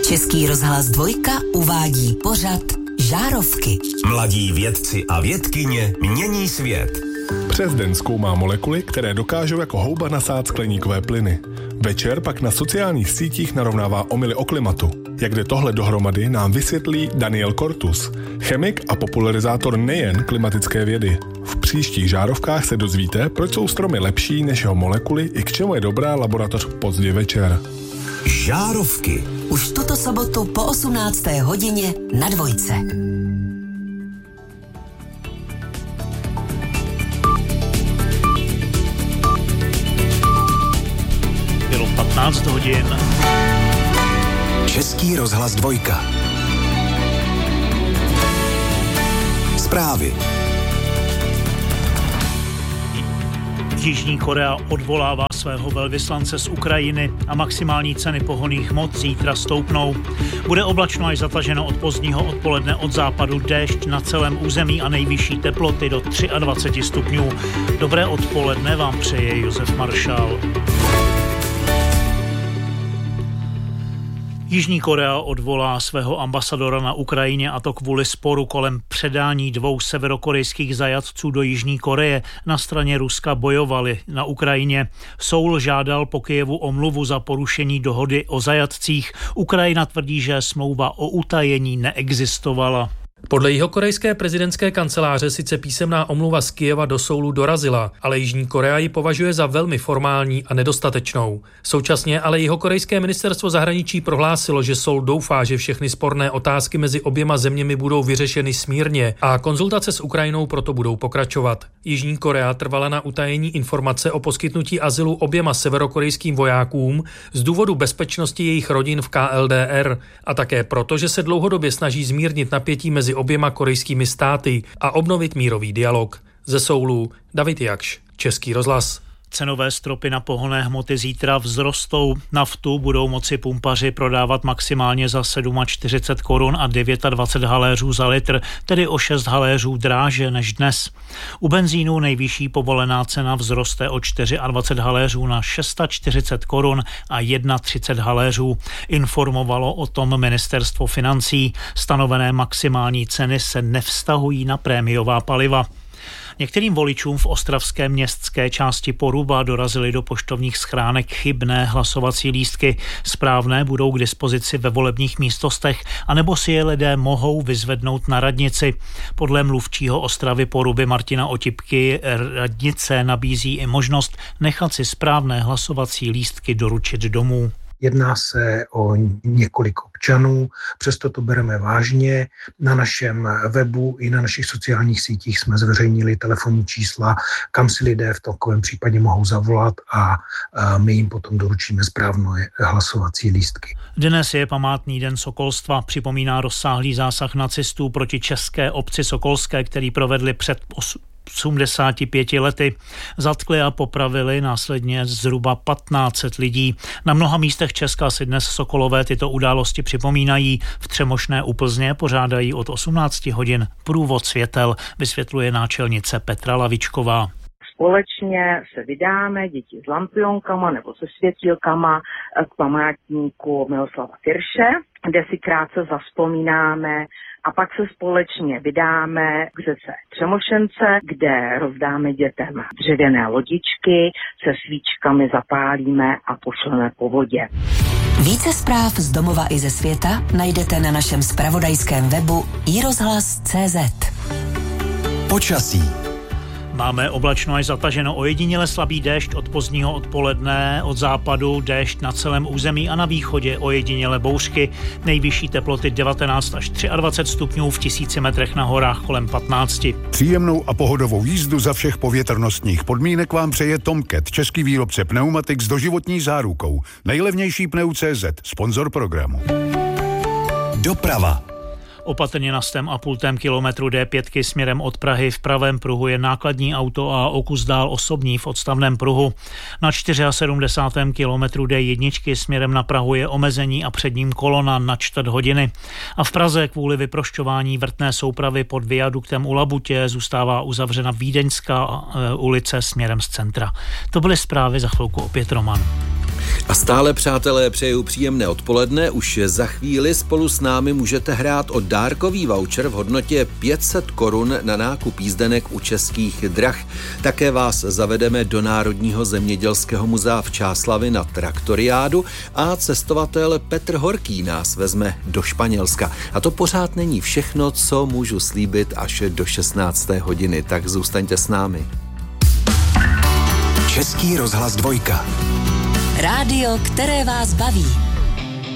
Český rozhlas 2 uvádí pořad Žárovky. Mladí vědci a vědkyně mění svět. Přes den zkoumá molekuly, které dokážou jako houba nasát skleníkové plyny. Večer pak na sociálních sítích narovnává omyly o klimatu. Jak jde tohle dohromady, nám vysvětlí Daniel Kortus, chemik a popularizátor nejen klimatické vědy. V příštích Žárovkách se dozvíte, proč jsou stromy lepší než jeho molekuly i k čemu je dobrá laboratoř pozdě večer. Žárovky. Už tuto sobotu po 18. hodině na 2. Bylo 15 hodin. Český rozhlas 2. Zprávy. Jižní Korea odvolává svého velvyslance z Ukrajiny a maximální ceny pohonných hmot zítra stoupnou. Bude oblačno až zataženo od pozdního odpoledne od západu, déšť na celém území a nejvyšší teploty do 23 stupňů. Dobré odpoledne vám přeje Josef Maršál. Jižní Korea odvolá svého ambasadora na Ukrajině, a to kvůli sporu kolem předání 2 severokorejských zajatců do Jižní Koreje. Na straně Ruska bojovali na Ukrajině. Soul žádal po Kyjevu omluvu za porušení dohody o zajatcích. Ukrajina tvrdí, že smlouva o utajení neexistovala. Podle jihokorejské prezidentské kanceláře sice písemná omluva z Kyjeva do Soulu dorazila, ale Jižní Korea ji považuje za velmi formální a nedostatečnou. Současně ale jihokorejské ministerstvo zahraničí prohlásilo, že Soul doufá, že všechny sporné otázky mezi oběma zeměmi budou vyřešeny smírně a konzultace s Ukrajinou proto budou pokračovat. Jižní Korea trvala na utajení informace o poskytnutí azylu oběma severokorejským vojákům z důvodu bezpečnosti jejich rodin v KLDR a také proto, že se dlouhodobě snaží zmírnit napětí mezi oběma korejskými státy a obnovit mírový dialog. Ze Soulu David Jakš, Český rozhlas. Cenové stropy na pohonné hmoty zítra vzrostou. Naftu budou moci pumpaři prodávat maximálně za 47 korun a 29 haléřů za litr, tedy o 6 haléřů dráže než dnes. U benzínu nejvyšší povolená cena vzroste o 24 haléřů na 640 korun a 31 haléřů. Informovalo o tom ministerstvo financí. Stanovené maximální ceny se nevztahují na prémiová paliva. Některým voličům v ostravské městské části Poruba dorazily do poštovních schránek chybné hlasovací lístky. Správné budou k dispozici ve volebních místnostech, anebo si je lidé mohou vyzvednout na radnici. Podle mluvčího Ostravy Poruby Martina Otipky radnice nabízí i možnost nechat si správné hlasovací lístky doručit domů. Jedná se o několik občanů, přesto to bereme vážně. Na našem webu i na našich sociálních sítích jsme zveřejnili telefonní čísla, kam si lidé v takovém případě mohou zavolat a my jim potom doručíme správné hlasovací lístky. Dnes je památný den sokolstva, připomíná rozsáhlý zásah nacistů proti české obci Sokolské, který provedli před 85 lety. Zatkli a popravili následně zhruba 1500 lidí. Na mnoha místech Česka si dnes Sokolové tyto události připomínají. V Třemošné u Plzně pořádají od 18 hodin průvod světel, vysvětluje náčelnice Petra Lavičková. Společně se vydáme, děti s lampionkama nebo se světílkama, k památníku Miloslava Kirše, kde si krátce zavzpomínáme, a pak se společně vydáme k řece Třemošence, kde rozdáme dětem dřevěné lodičky, se svíčkami zapálíme a pošleme po vodě. Více zpráv z domova i ze světa najdete na našem zpravodajském webu iRozhlas.cz. Počasí. Máme oblačno až zataženo, ojediněle slabý déšť od pozdního odpoledne, od západu déšť na celém území a na východě ojediněle bouřky. Nejvyšší teploty 19 až 23 stupňů, v 1000 metrech na horách kolem 15. Příjemnou a pohodovou jízdu za všech povětrnostních podmínek vám přeje Tomcat, český výrobce pneumatik s doživotní zárukou. Nejlevnější pneu.cz, sponzor programu. Doprava. Opatrně na 100,5 kilometru D5 směrem od Prahy v pravém pruhu je nákladní auto a o kus dál osobní v odstavném pruhu. Na 74. kilometru D1 směrem na Prahu je omezení a před ním kolona na 4 hodiny. A v Praze kvůli vyprošťování vrtné soupravy pod viaduktem u Labutě zůstává uzavřena Vídeňská ulice směrem z centra. To byly zprávy, za chvilku opět Roman. A stále, přátelé, přeju příjemné odpoledne. Už za chvíli spolu s námi můžete hrát o dárkový voucher v hodnotě 500 korun na nákup jízdenek u Českých drah. Také vás zavedeme do Národního zemědělského muzea v Čáslavi na traktoriádu a cestovatel Petr Horký nás vezme do Španělska. A to pořád není všechno, co můžu slíbit až do 16. hodiny, tak zůstaňte s námi. Český rozhlas 2. Rádio, které vás baví.